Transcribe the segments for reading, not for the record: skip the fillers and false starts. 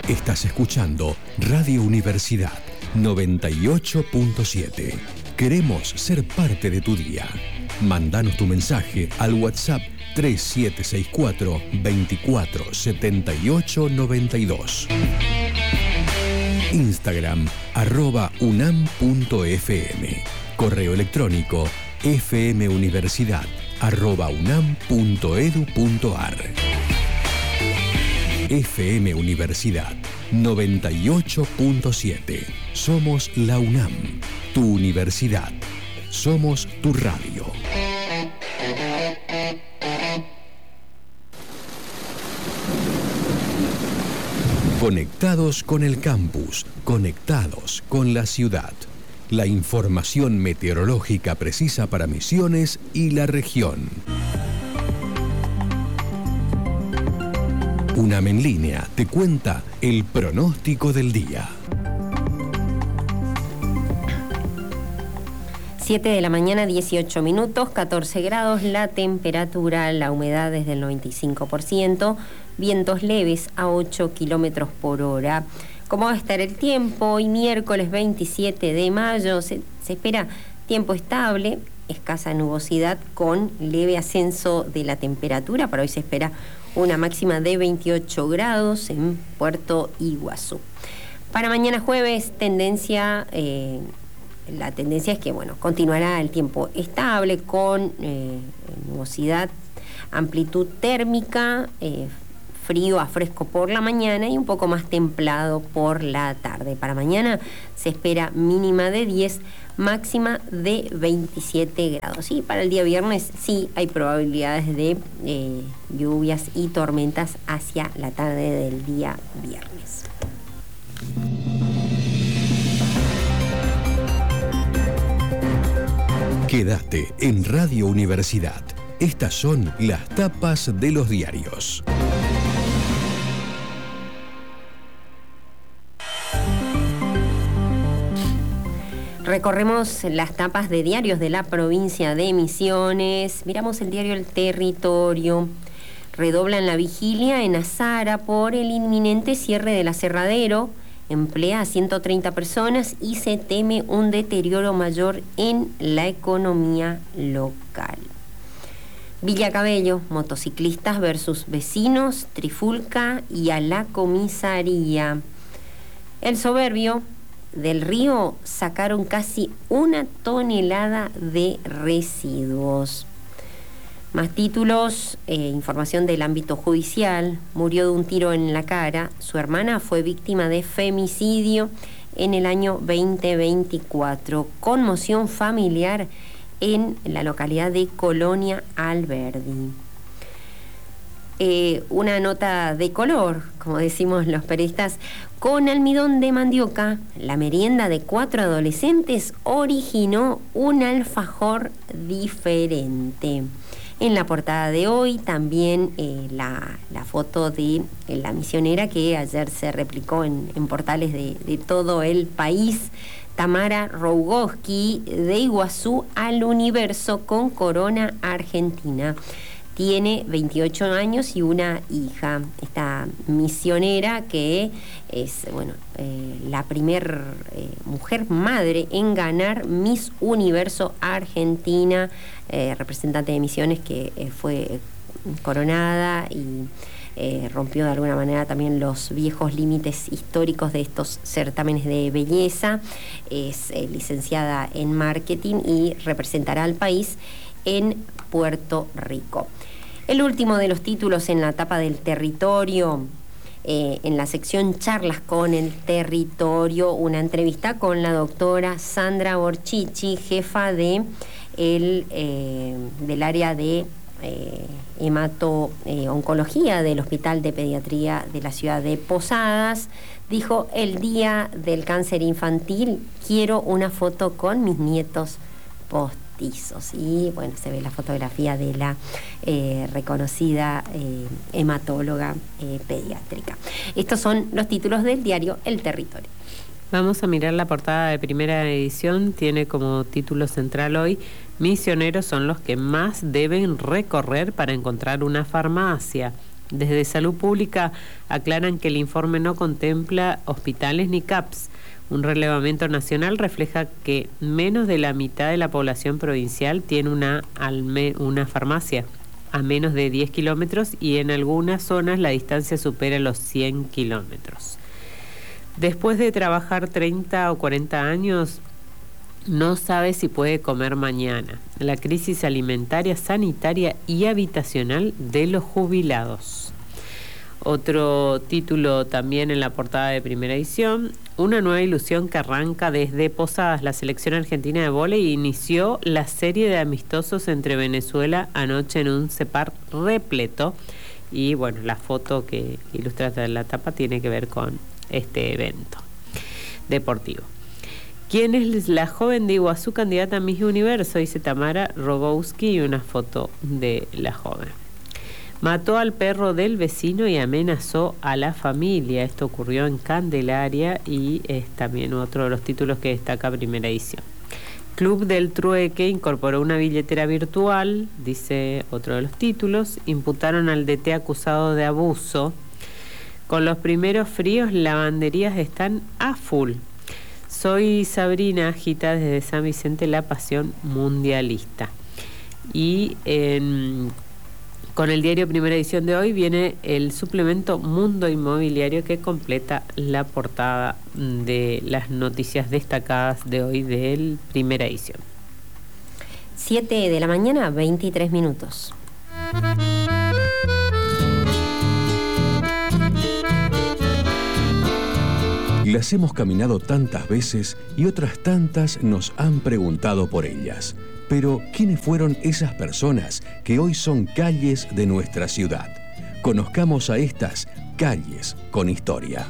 Estás escuchando Radio Universidad 98.7. Queremos ser parte de tu día. Mándanos tu mensaje al WhatsApp 3764 24 78 92. Instagram @unam.fm. Correo electrónico fmuniversidad@unam.edu.ar. FM Universidad 98.7. Somos la UNAM, tu universidad. Somos tu radio. Conectados con el campus, conectados con la ciudad. La información meteorológica precisa para Misiones y la región. UNAM en línea te cuenta el pronóstico del día. 7 de la mañana, 18 minutos, 14 grados, la temperatura, la humedad es del 95%, vientos leves a 8 kilómetros por hora. ¿Cómo va a estar el tiempo? Hoy miércoles 27 de mayo se espera tiempo estable, escasa nubosidad con leve ascenso de la temperatura. Para hoy se espera una máxima de 28 grados en Puerto Iguazú. Para mañana jueves, la tendencia es que, continuará el tiempo estable con nubosidad, amplitud térmica, frío a fresco por la mañana y un poco más templado por la tarde. Para mañana se espera mínima de 10, máxima de 27 grados. Y para el día viernes sí hay probabilidades de lluvias y tormentas hacia la tarde del día viernes. Quédate en Radio Universidad. Estas son las tapas de los diarios. Recorremos las tapas de diarios de la provincia de Misiones. Miramos el diario El Territorio. Redoblan la vigilia en Azara por el inminente cierre del aserradero. Emplea a 130 personas y se teme un deterioro mayor en la economía local. Villa Cabello, motociclistas versus vecinos, trifulca y a la comisaría. El Soberbio, del Río sacaron casi 1 tonelada de residuos. Más títulos, información del ámbito judicial. Murió de un tiro en la cara. Su hermana fue víctima de femicidio en el año 2024. Conmoción familiar en la localidad de Colonia Alberdi. Una nota de color, como decimos los periodistas. Con almidón de mandioca, la merienda de 4 adolescentes originó un alfajor diferente. En la portada de hoy también la foto de la misionera que ayer se replicó en portales de todo el país. Tamara Rougowski, de Iguazú al Universo con corona argentina. Tiene 28 años y una hija. Esta misionera que es la primer mujer madre en ganar Miss Universo Argentina, representante de Misiones que fue coronada y rompió de alguna manera también los viejos límites históricos de estos certámenes de belleza. Es licenciada en marketing y representará al país en Puerto Rico. El último de los títulos en la tapa del Territorio, en la sección Charlas con el Territorio, una entrevista con la doctora Sandra Borchichi, jefa del área de hemato-oncología del Hospital de Pediatría de la ciudad de Posadas. Dijo: el día del cáncer infantil quiero una foto con mis nietos postizos. Y se ve la fotografía de la reconocida hematóloga pediátrica. Estos son los títulos del diario El Territorio. Vamos a mirar la portada de Primera Edición. Tiene como título central hoy: misioneros son los que más deben recorrer para encontrar una farmacia. Desde Salud Pública aclaran que el informe no contempla hospitales ni CAPS. Un relevamiento nacional refleja que menos de la mitad de la población provincial tiene una farmacia a menos de 10 kilómetros y en algunas zonas la distancia supera los 100 kilómetros. Después de trabajar 30 o 40 años, no sabe si puede comer mañana. La crisis alimentaria, sanitaria y habitacional de los jubilados. Otro título también en la portada de Primera Edición, una nueva ilusión que arranca desde Posadas. La selección argentina de vóley inició la serie de amistosos entre Venezuela anoche en un CEPAR repleto. Y bueno, la foto que ilustra la tapa tiene que ver con este evento deportivo. ¿Quién es la joven de Iguazú candidata a Miss Universo? Dice Tamara Rogowski y una foto de la joven. Mató al perro del vecino y amenazó a la familia. Esto ocurrió en Candelaria y es también otro de los títulos que destaca Primera Edición. Club del Trueque incorporó una billetera virtual, dice otro de los títulos. Imputaron al DT acusado de abuso. Con los primeros fríos, lavanderías están a full. Soy Sabrina, agita desde San Vicente la pasión mundialista. Y con el diario Primera Edición de hoy viene el suplemento Mundo Inmobiliario que completa la portada de las noticias destacadas de hoy del Primera Edición. 7 de la mañana, 23 minutos. Las hemos caminado tantas veces y otras tantas nos han preguntado por ellas. Pero, ¿quiénes fueron esas personas que hoy son calles de nuestra ciudad? Conozcamos a estas calles con historia.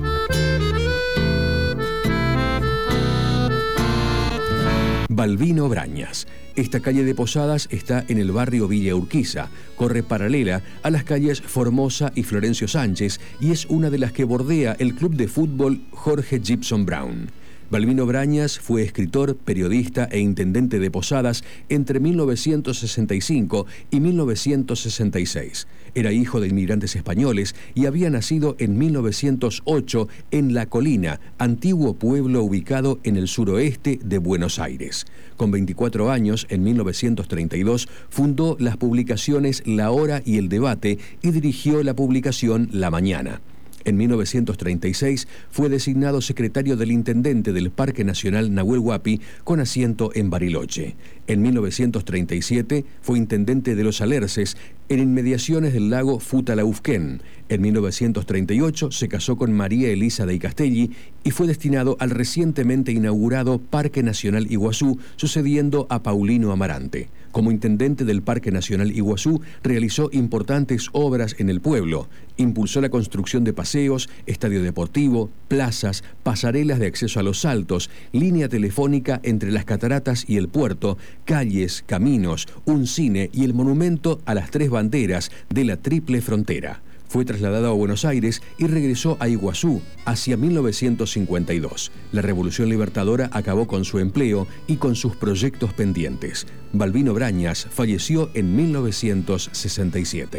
Balbino Brañas. Esta calle de Posadas está en el barrio Villa Urquiza, corre paralela a las calles Formosa y Florencio Sánchez y es una de las que bordea el club de fútbol Jorge Gibson Brown. Balbino Brañas fue escritor, periodista e intendente de Posadas entre 1965 y 1966. Era hijo de inmigrantes españoles y había nacido en 1908 en La Colina, antiguo pueblo ubicado en el suroeste de Buenos Aires. Con 24 años, en 1932, fundó las publicaciones La Hora y El Debate y dirigió la publicación La Mañana. En 1936 fue designado secretario del intendente del Parque Nacional Nahuel Huapi con asiento en Bariloche. En 1937 fue intendente de Los Alerces en inmediaciones del lago Futalaufquén. En 1938 se casó con María Elisa de Icastelli y fue destinado al recientemente inaugurado Parque Nacional Iguazú, sucediendo a Paulino Amarante. Como intendente del Parque Nacional Iguazú, realizó importantes obras en el pueblo. Impulsó la construcción de paseos, estadio deportivo, plazas, pasarelas de acceso a los saltos, línea telefónica entre las cataratas y el puerto, calles, caminos, un cine y el monumento a las 3 banderas de la Triple Frontera. Fue trasladado a Buenos Aires y regresó a Iguazú hacia 1952. La Revolución Libertadora acabó con su empleo y con sus proyectos pendientes. Balbino Brañas falleció en 1967.